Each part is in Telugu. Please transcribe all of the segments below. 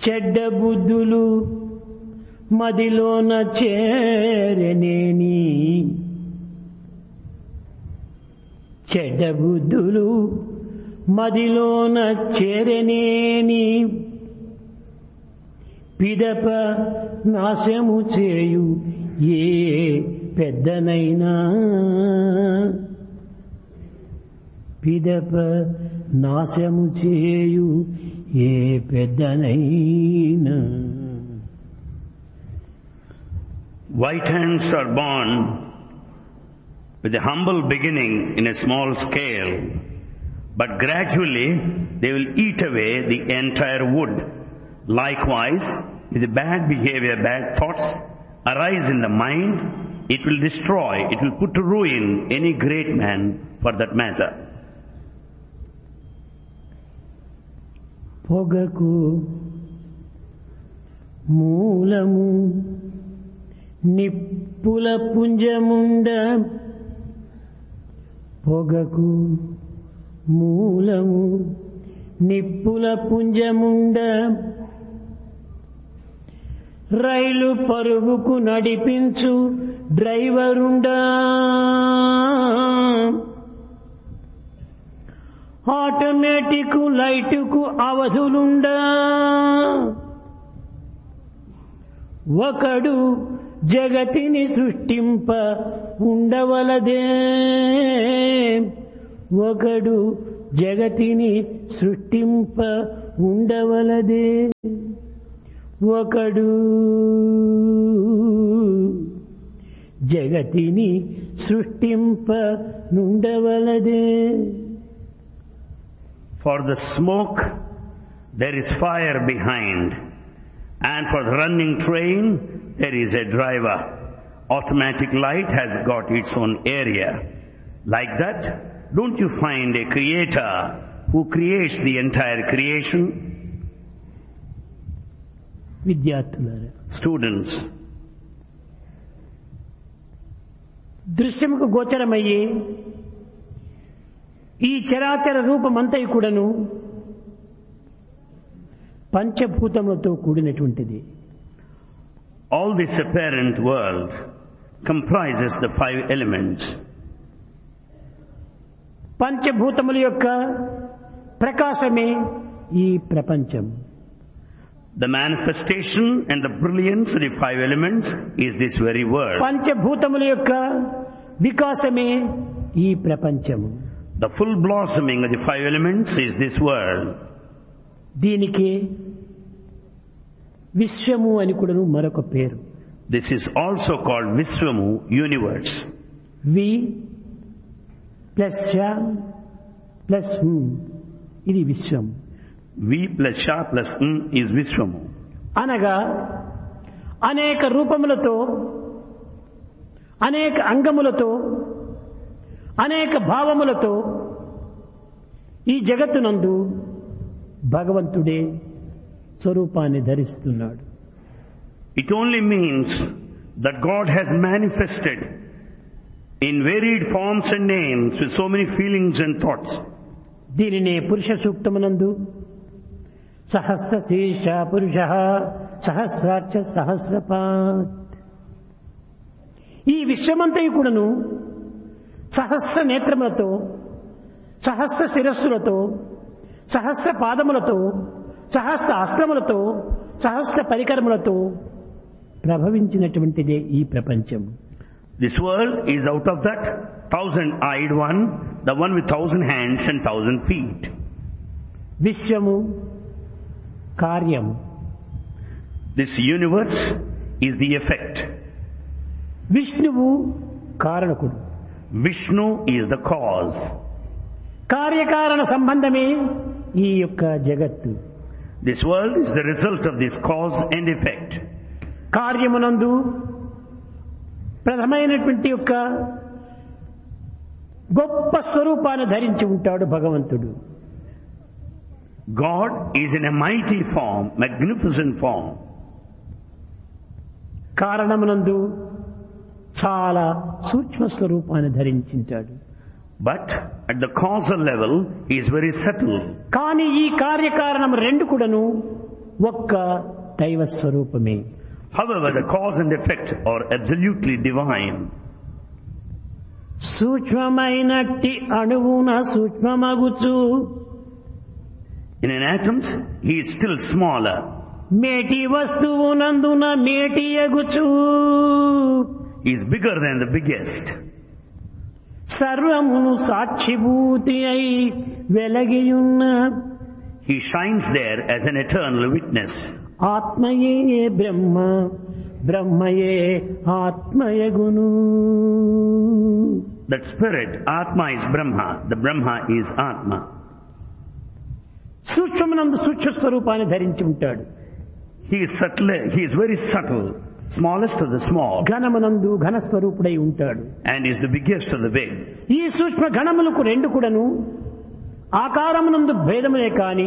చెడ్డ బుద్ధులు మదిలోన చేరనేని చెడ్డ బుద్ధులు మదిలోన చేరనేని పిదప నాశము చేయు ఏ పెద్దనైనా పిదప నాశము చేయు ఏ పెద్దనైనా. White ants are born with a humble beginning in a small scale, but gradually they will eat away the entire wood. Likewise, if the bad behavior, bad thoughts arise in the mind, it will destroy, it will put to ruin any great man for that matter. పొగకు మూలము నిప్పుల పుంజముండ పొగకు మూలము నిప్పుల పుంజముండ రైలు పరుగుకు నడిపించు డ్రైవరుండా ఆటోమేటిక్ లైటుకు అవధులుండా ఒకడు జగతిని సృష్టింప ఉండవలదే ఒకడు జగతిని సృష్టింప ఉండవలదే ఒకడు జగతిని సృష్టింప నుండవలదే. For the smoke there is fire behind, and for the running train there is a driver. Automatic light has got its own area. Like that, don't you find a creator who creates the entire creation? విద్యార్థులారా, Students, దృశ్యముకు గోచరమయ్యే ఈ చరాచర రూపమంతయు కూడాను పంచభూతములతో కూడినటువంటిది. all this apparent world comprises the 5 elements. పంచభూతముల యొక్క ప్రకాశమే ఈ ప్రపంచం. The manifestation and the brilliance of the 5 elements is this very world. పంచభూతముల యొక్క వికాసమే ఈ ప్రపంచము. The full blossoming of the 5 elements is this world. దీనికి విశ్వము అని కూడా మరొక పేరు. This is also called Vishwamu, universe. We plus ష ప్లస్ ఇది విశ్వం. V plus Sha plus is Vishwamu. అనగా అనేక రూపములతో అనేక అంగములతో అనేక భావములతో ఈ జగత్తునందు భగవంతుడే స్వరూపాన్ని ధరిస్తున్నాడు. It only means that God has manifested in varied forms and names with so many feelings and thoughts. దీనినే పురుష సూక్తమునందు సహస్ర శీర్ష పురుష సహస్రాక్ష సహస్రపాత్, ఈ విశ్వమంతయు కూడాను సహస్ర నేత్రములతో సహస్ర శిరస్సులతో సహస్ర పాదములతో సహస్ర అస్త్రములతో సహస్ర పరికరములతో ప్రభవించినటువంటిదే ఈ ప్రపంచం. This world is out of that 1,000-eyed one, the one with 1,000 hands and 1,000 feet. విశ్వము కార్యం. This universe is the effect. విష్ణువు కారణకుడు. Vishnu is the cause. కార్యకారణ సంబంధమే ఈ యొక్క జగత్తు. This world is the result of this cause and effect. కార్యమునందు ప్రథమైనటువంటి యొక్క గొప్ప స్వరూపాన్ని ధరించి ఉంటాడు భగవంతుడు. God is in a mighty form, magnificent form. కారణమునందు చాలా సూక్ష్మ స్వరూపాన్ని ధరించింటాడు. But at the causal level, he is very subtle. కానీ ఈ కార్యకారణం రెండు కూడాను ఒక్క దైవ స్వరూపమే. However, the cause and effect are absolutely divine. సూక్ష్మమైనట్టి అణువున సూక్ష్మమగుచు In an atom, he is still smaller. మేటి వస్తువునందున మేటి ఎగుచు He is bigger than the biggest. సర్వమును సాక్షిభూతి అయి వెలగియున్న He shines there as an eternal witness. ఆత్మయే బ్రహ్మ బ్రహ్మయే ఆత్మయగును. That spirit, Atma is Brahma. The Brahma is Atma. సూక్ష్మమునందు సూక్ష్మ స్వరూపాన్ని ధరించి ఉంటాడు. He is subtle. He is very subtle. Smallest of the small. ఘనమునందు ఘన స్వరూపుడై ఉంటాడు. And is the biggest of the big. ఈ సూక్ష్మ ఘనములకు రెండు కూడాను ఆకారమునందు భేదములే కాని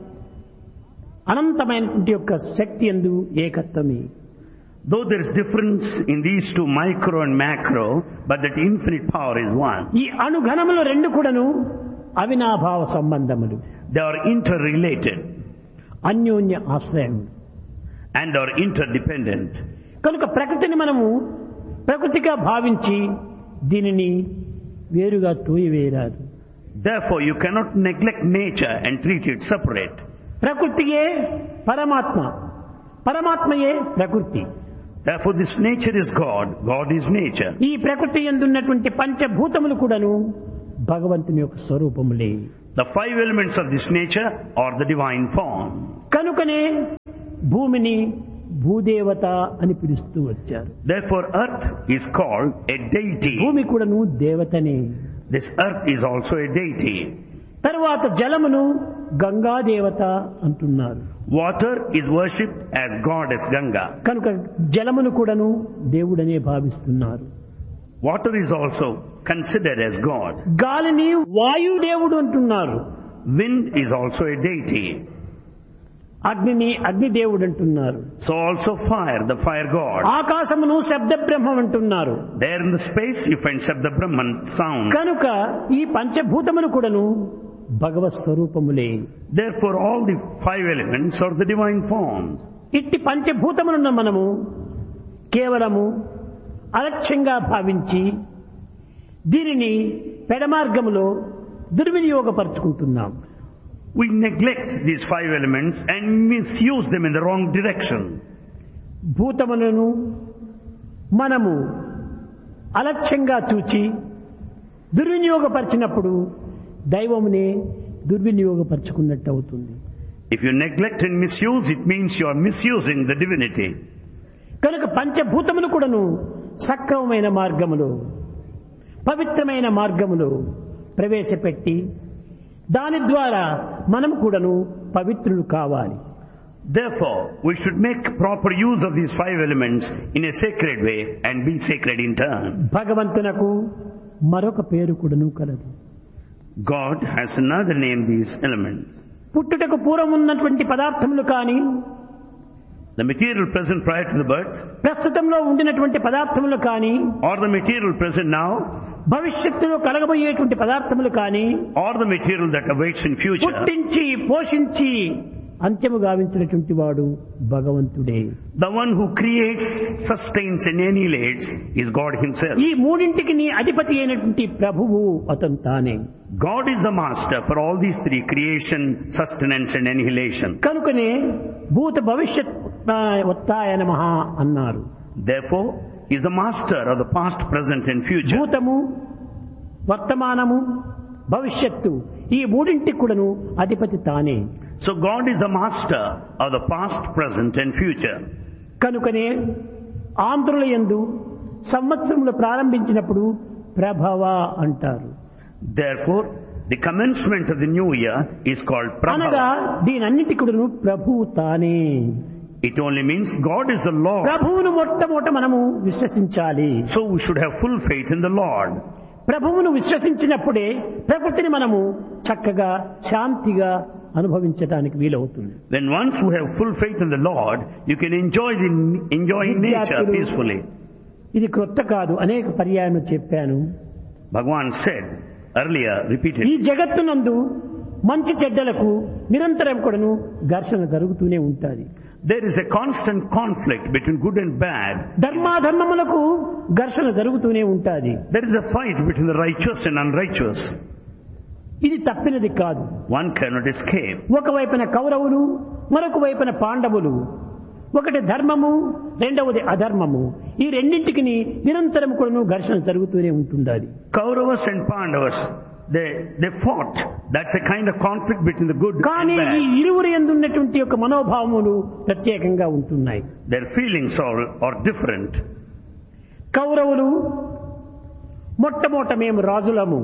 అనంతమైనటువంటి యొక్క శక్తి యందు ఏకత్వమే. Though there is difference in these two, micro and macro, but that infinite power is one. ఈ అణుఘనములు రెండు కూడాను అవినాభావ సంబంధములు. They are interrelated అన్యోన్య ఆశ్రయములు and are interdependent. కనుక ప్రకృతిని మనము ప్రకృతిగా భావించి దీనిని వేరుగా తోయివేయరాదు. Therefore, you cannot neglect nature and treat it separate. ప్రకృతియే పరమాత్మ, పరమాత్మయే ప్రకృతి. Therefore, this nature is God. God is nature. ఈ ప్రకృతి యందున్నటువంటి పంచభూతములు కూడాను భగవంతుని యొక్క స్వరూపములే. The five elements of this nature are the divine form. కనుకనే భూమిని భూదేవత అని పిలుస్తూ వచ్చారు. Therefore, earth is called a deity. భూమి కూడాను దేవతనే. This earth is also a deity. తరువాత జలమును గంగాదేవత అంటున్నారు. Water is worshipped as goddess Ganga. కనుక జలమును కూడాను దేవుడనే భావిస్తున్నారు. Water is also considered as God. గాలిని వాయుదేవుడు అంటున్నారు. Wind is also a deity. అగ్నిని అగ్నిదేవుడు అంటున్నారు. So also fire, the fire god. ఆకాశమును శబ్ద బ్రహ్మం అంటున్నారు. There in the space you find Shabda Brahman sound. కనుక ఈ పంచభూతములు కూడాను భగవత్ స్వరూపములే. Therefore all the five elements are the divine forms. ఇట్టి పంచభూతములను మనము కేవలము అలక్ష్యంగా భావించి దీనిని పెడమార్గములో దుర్వినియోగపరుచుకుంటున్నాం. We neglect these five elements and misuse them in the wrong direction. భూతములను మనము అలక్ష్యంగా చూచి దుర్వినియోగపరిచినప్పుడు దైవమునే దుర్వినియోగపరుచుకున్నట్టు అవుతుంది. If you neglect and misuse, it means you are misusing the divinity. కనుక పంచభూతములు కూడాను సక్రమమైన మార్గములో పవిత్రమైన మార్గములో ప్రవేశపెట్టి దాని ద్వారా మనం కూడాను పవిత్రులు కావాలి. Therefore, we should make proper use of these five elements in a sacred way and be sacred in turn. భగవంతునకు మరొక పేరు కూడాను కలదు. God has another name these elements. పుట్టుటకు పూర్వం ఉన్నటువంటి పదార్థములు కానీ The material present prior to the birth, ప్రస్తుతంలో ఉండినటువంటి పదార్థములు కానీ or the material present now, భవిష్యత్తులో కలగబోయేటువంటి పదార్థములు కానీ or the material that awaits in future, పుట్టించి పోషించి అంత్యము గావించినటువంటి వాడు భగవంతుడే. the one who creates, sustains and annihilates is God himself. ఈ మూడింటికి నీ అధిపతి అయినటువంటి ప్రభువు అతను తానే. God is the master for all these three: creation, sustenance and annihilation. కనుకనే భూత భవిష్యత్ ఉత్థాయ నమః అన్నారు. Therefore, he is the master of the past, present and future. భూతము, వర్తమానము, భవిష్యత్తు ఈ మూడింటికి కూడాను అధిపతి తానే. So God is the master of the past, present and future. కనుకనే ఆంధ్రుల యందు సంవత్సరములు ప్రారంభించినప్పుడు ప్రభవ అంటారు. Therefore, the commencement of the new year is called అనగా Prabhava. దీనన్నిటి కూడాను ప్రభువు తానే. It only means God is the Lord. ప్రభువును మొట్టమొదట మనము విశ్వసించాలి. So we should have full faith in the Lord. ప్రభువును విశ్వసించినప్పుడే ప్రకృతిని మనము చక్కగా శాంతిగా అనుభవించడానికి వీలవుతుంది. When once you have full faith in the Lord, you can enjoy nature peacefully. ఇది క్రొత్త కాదు, అనేక పర్యాయం చెప్పాను. Bhagavan said earlier, ఈ repeatedly, జగత్తునందు మంచి చెడ్డలకు నిరంతరం కూడాను ఘర్షణ జరుగుతూనే ఉంటుంది. There is a constant conflict between good and bad. ధర్మాధర్మములకు ఘర్షణ జరుగుతూనే ఉంటుంది. There is a fight between the righteous and unrighteous. ఇది తప్పినది కాదు. One cannot escape. ఒకవైపున కౌరవులు, మరొక వైపున పాండవులు. ఒకటి ధర్మము, రెండవది అధర్మము. ఈ రెండింటికి నిరంతరం కూడాను ఘర్షణ జరుగుతూనే ఉంటుంది. Kauravas and Pandavas, they fought. That's a kind of conflict between the good కానీ and ఈ bad. ఇరువురు యందున్నటువంటి యొక్క మనోభావములు ప్రత్యేకంగా ఉంటున్నాయి. Their feelings are different. కౌరవులు మొట్టమొదట మేము రాజులము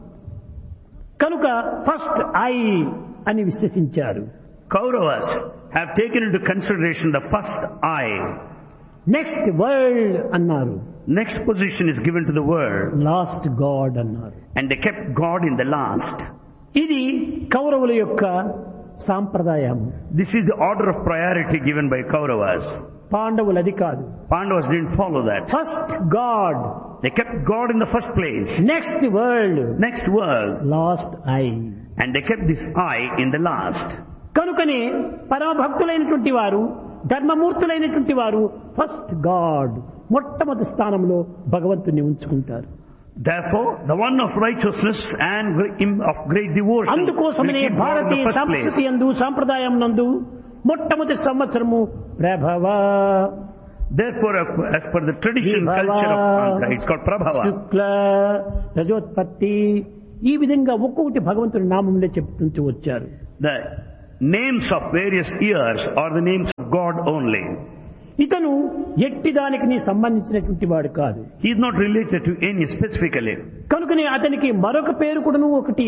కనుక ఫస్ట్ ఐ అని విశ్వసించారు. Kauravas have taken into consideration the first I. Next world అన్నారు. Next position is given to the world. Last God అన్నారు. And they kept God in the last. ఇది కౌరవుల యొక్క సాంప్రదాయం. This is the order of priority given by Kauravas. పాండవులు అది కాదు. Pandavas didn't follow that. First God, They kept God in the first place. Next world, Next world. Last I. And they kept this I in the last. కనుకనే పరమ భక్తులైనటువంటి వారు, ధర్మమూర్తులైనటువంటి వారు ఫస్ట్ గాడ్ మొట్టమొదటి స్థానంలో భగవంతుని ఉంచుకుంటారు. Therefore, the one of righteousness and of great devotion will అందుకోసమనే keep God in Bharatiya the first place. సంస్కృతి యందు సాంప్రదాయం నందు మొట్టమొదటి సంవత్సరము ప్రభవ, Therefore, as per the tradition culture of Andhra, it's called Prabhava. శుక్ల, రజోత్పత్తి, ఈ విధంగా ఒక్కొక్కటి భగవంతుడి నామంలో చెప్తుంటూ వచ్చారు. The names of various years are the names of God only. ఇతను ఎట్టి దానికి సంబంధించినటువంటి వాడు కాదు. He is not related to any specifically. కనుకనే అతనికి మరొక పేరు కూడాను ఒకటి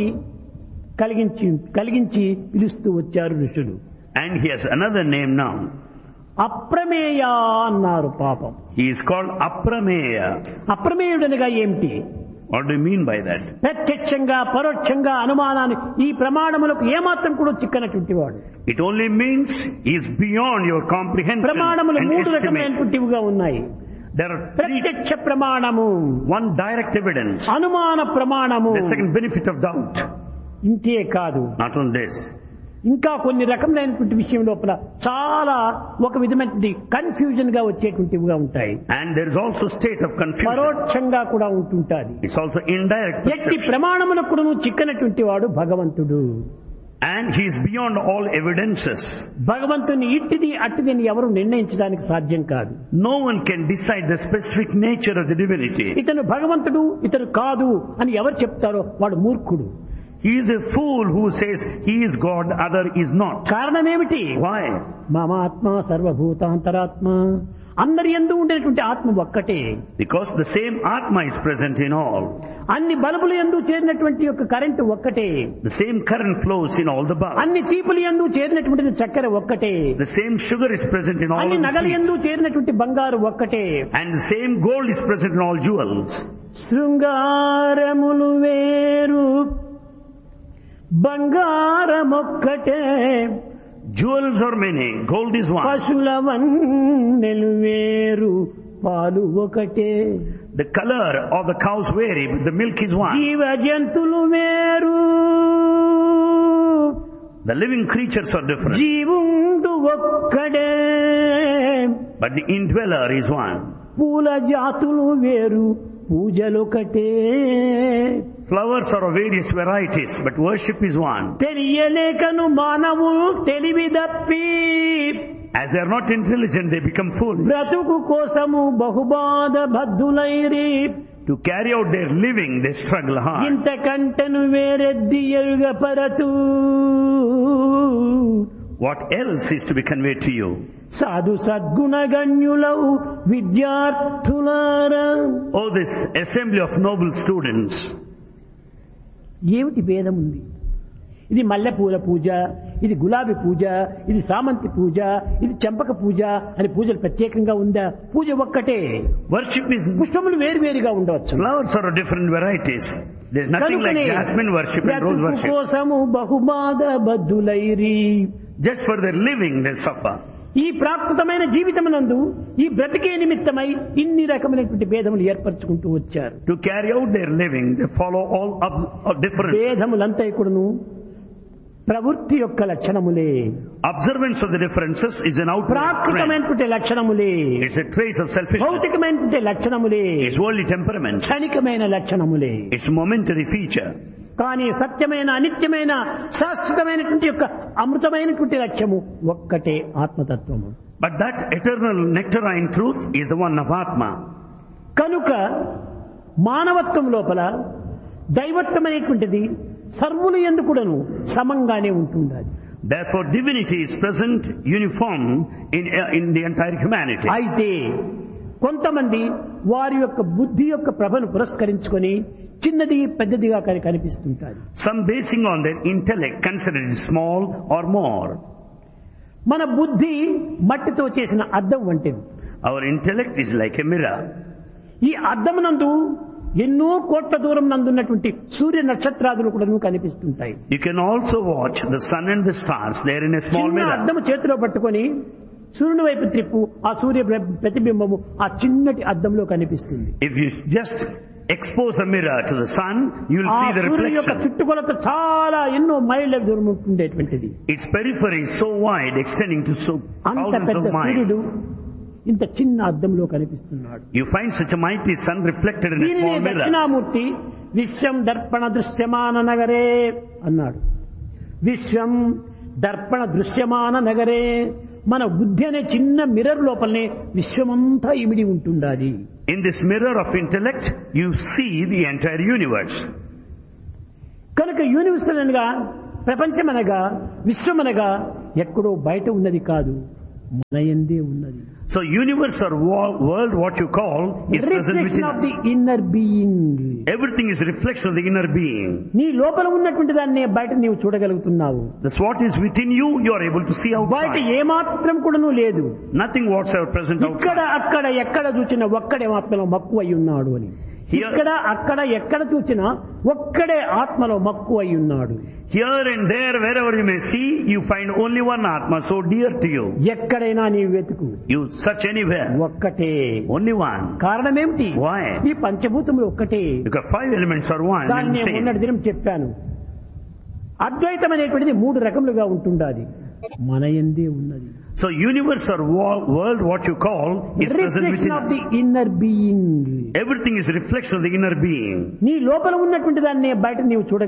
కలిగించి పిలుస్తూ వచ్చారు ఋషులు. And he has another name now. అప్రమేయ అన్నారు. పాపం, He is called Aprameya. అప్రమేయుడనగా ఏమిటి? What do you mean by that? ప్రత్యక్షంగా పరోక్షంగా అనుమానాన్ని ఈ ప్రమాణములకు ఏమాత్రం కూడా చిక్కనటువంటి వాడు. It only means he is beyond your comprehension ప్రమాణములు and మూడు estimate. రకమైనటువంటివిగా ఉన్నాయి. There are three. ప్రత్యక్ష ప్రమాణము, One, direct evidence. అనుమాన ప్రమాణము. The second, benefit of doubt. ఇంతే కాదు, Not on this. ఇంకా కొన్ని రకమైనటువంటి విషయం లోపల చాలా ఒక విధమైనటువంటి కన్ఫ్యూజన్ గా వచ్చేటువంటివిగా ఉంటాయి. And there is also state of confusion. పరోక్షంగా కూడా ఉంటుంటాది. It's also indirect ఎట్టి perception. ప్రమాణములకు కూడా చిక్కనటువంటి వాడు భగవంతుడు. And he is beyond all evidences. భగవంతుని ఇట్టిది అట్టిది అని ఎవరు నిర్ణయించడానికి సాధ్యం కాదు. No one can decide the specific nature of the divinity. ఇతను భగవంతుడు, ఇతను కాదు అని ఎవరు చెప్తారో వాడు మూర్ఖుడు. He is a fool who says he is God, other is not. కారణమేమిటి? Why? మమాత్మ సర్వభూతాంతరాత్మ, అందరి యందు ఉండేటువంటి ఆత్మ ఒక్కటే. Because the same Atma is present in all. అన్ని బల్బుల యందు చేరినటువంటి యొక్క కరెంటు ఒక్కటే. The same current flows in all the bulbs. అన్ని తీపుల యందు చేరినటువంటి చక్కెర ఒక్కటే. The same sugar is present in all అన్ని the నగల యందు sweets. చేరినటువంటి బంగారు ఒక్కటే. And the same gold is present in all jewels. శృంగారములు వేరు, బంగారమొక్కటే. Jewels are many, gold is one. పశుల వన్నెలు వేరు, పాలు ఒకటే. The color of the cows vary, but the milk is one. జీవ జంతువులు వేరు, The living creatures are different, జీవుండు ఒక్కడే. but the indweller is one. పూల జాతులు వేరు, పూజలొకటే. Flowers are of various varieties, but worship is one. తెలియలేకను మానవులు తెలివి దప్పి, As they are not intelligent, they become foolish. బ్రతుకు కోసము బహుబాధ బద్ధులైరి. To carry out their living, they struggle hard. ఇంతకంటను వేరెద్ది ఎరుగపరతు. What else is to be conveyed to you? సాధు సద్గుణగణ్యులవు విద్యార్థులారా. Oh, this assembly of noble students. ఏమిటి భేదం ఉంది? ఇది మల్లెపూల పూజ, ఇది గులాబీ పూజ, ఇది సామంతి పూజ, ఇది చెంపక పూజ అని పూజలు ప్రత్యేకంగా ఉందా? పూజ ఒక్కటే. Worship is, పుష్పములు వేరువేరుగా ఉండవచ్చు. flowers are of different varieties. There's nothing like కనుకనే jasmine worship and rose బ్రతుకు worship. కోసము బహుబాధ బద్ధులైరి. Just for their living, they suffer. ఈ ప్రాకృతమైన జీవితమునందు ఈ బ్రతికే నిమిత్తమై ఇన్ని రకమైనటువంటి భేదములు ఏర్పరచుకుంటూ వచ్చారు. To carry out their living, they follow all of different. భేదములంతా కూడాను ప్రవృత్తి యొక్క లక్షణములే, Observance of the differences is an outward trend. ప్రాకృతమైనటువంటి లక్షణములే, It's a trace of selfishness. భౌతికమైనటువంటి లక్షణములే, It's worldly temperament. క్షణికమైన లక్షణములే. It's a momentary feature. కానీ సత్యమైన అనిత్యమైన శాశ్వతమైనటువంటి యొక్క అమృతమైనటువంటి లక్ష్యము ఒక్కటే ఆత్మతత్వము. But that eternal nectarine truth is the one of Atma. కనుక మానవత్వం లోపల దైవత్వం అనేటువంటిది సర్వులు యందు కూడాను సమంగానే ఉంటుండాలి. Therefore divinity is present uniform in the entire humanity. అయితే కొంతమంది వారి యొక్క బుద్ధి యొక్క ప్రభను పురస్కరించుకొని చిన్నది పెద్దదిగా కనిపిస్తుంటారు. Some basing on their intellect consider it small or more. మన బుద్ధి మట్టితో చేసిన అద్దం వంటిది. Our intellect is like a mirror. ఈ అద్దమునందు ఎన్నో కోట్ల దూరం నందున్నటువంటి సూర్య నక్షత్రాదులు కూడా కనిపిస్తుంటాయి. You can also watch the sun and the stars there in a small చిన్న mirror. అద్దము చేతిలో పట్టుకొని సూర్యుని వైపు త్రిప్పు, ఆ సూర్య ప్రతిబింబము ఆ చిన్నటి అద్దంలో కనిపిస్తుంది. If you just expose a mirror to the sun, you will ఆ see the సూర్యుని యొక్క reflection. చుట్టుకొలత చాలా ఎన్నో మైళ్ళ దూరం ఉండేటువంటిది. Its periphery is so wide, extending to so అంత thousands పెద్ద of సూర్యుడు miles. ఇంత చిన్న అద్దంలో కనిపిస్తున్నాడు. You find such a mighty sun reflected in a దీనిని small mirror. దక్షిణామూర్తి విశ్వం దర్పణ దృశ్యమాన నగరే అన్నాడు. విశ్వం దర్పణ దృశ్యమాన నగరే, మన బుద్ధి అనే చిన్న మిర్రర్ లోపలనే విశ్వమంతా ఇమిడి ఉంటుండాలి. In this mirror of intellect, you see the entire universe. కనుక యూనివర్సల్ అనగా, ప్రపంచమనగా, విశ్వమనగా ఎక్కడో బయట ఉన్నది కాదు, మన యందే ఉన్నది. So universe or world, what you call, is present within reflection of us. The inner being. Everything is a reflection of the inner being. నీ లోపల ఉన్నటువంటి దాన్ని బయట నీవు చూడగలుగుతున్నావు. That's what is within you, you are able to see బయట outside. ఏమాత్రం కూడాను లేదు. Nothing whatsoever present ఇక్కడ outside. అక్కడ ఎక్కడ చూసినా ఒక్కడే ఆత్మలో మక్కువ అయి ఉన్నాడు అని. ఇక్కడ అక్కడ ఎక్కడ చూసినా ఒక్కడే ఆత్మలో మక్కువ అయి ఉన్నాడు. Here and there, wherever you may see, you find only one Atma, so dear to you. ఎక్కడైనా నీవు వెతుకు, You search anywhere, ఒక్కటే. only one. కారణం ఏమిటి? Why? ఈ పంచభూతములు ఒక్కటే. Because 5 elements are one దాన్ని and నేను same. మొన్నటి దినం చెప్పాను. అద్వైతం అనేటువంటిది 3 రకములుగా ఉంటుండాలి. మన యందే ఉన్నది. So universe or world, what you call, is present within reflection of us. The inner being. Everything is a reflection of the inner being. నీ లోపల ఉన్నటువంటి దాన్ని బయట నీవు చూడ